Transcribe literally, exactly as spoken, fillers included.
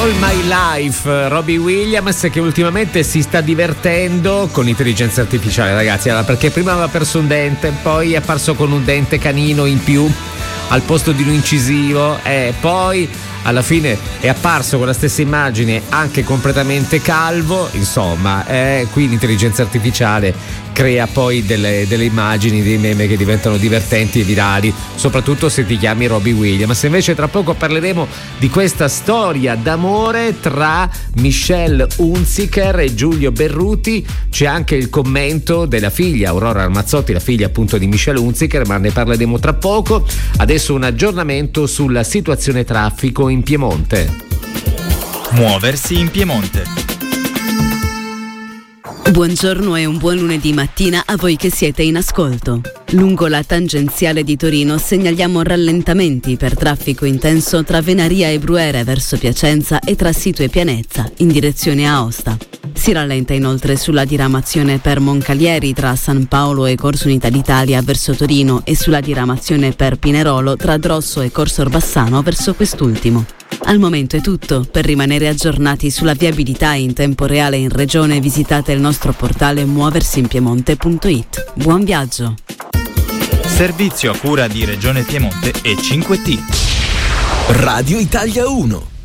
All My Life, Robbie Williams, che ultimamente si sta divertendo con l'intelligenza artificiale, ragazzi, allora, perché prima aveva perso un dente, poi è apparso con un dente canino in più al posto di un incisivo, e poi alla fine è apparso con la stessa immagine anche completamente calvo. Insomma, eh, qui l'intelligenza artificiale crea poi delle, delle immagini, dei meme che diventano divertenti e virali, soprattutto se ti chiami Robbie Williams. Invece tra poco parleremo di questa storia d'amore tra Michelle Hunziker e Giulio Berruti. C'è anche il commento della figlia Aurora Ramazzotti, la figlia appunto di Michelle Hunziker, ma ne parleremo tra poco. Adesso un aggiornamento sulla situazione traffico in Piemonte. Muoversi in Piemonte. Buongiorno e un buon lunedì mattina a voi che siete in ascolto. Lungo la tangenziale di Torino segnaliamo rallentamenti per traffico intenso tra Venaria e Bruere verso Piacenza e tra Sito e Pianezza in direzione Aosta. Si rallenta inoltre sulla diramazione per Moncalieri tra San Paolo e Corso Unità d'Italia verso Torino e sulla diramazione per Pinerolo tra Drosso e Corso Orbassano verso quest'ultimo. Al momento è tutto. Per rimanere aggiornati sulla viabilità in tempo reale in regione visitate il nostro portale muoversinpiemonte punto it. Buon viaggio! Servizio a cura di Regione Piemonte e cinque T. Radio Italia uno.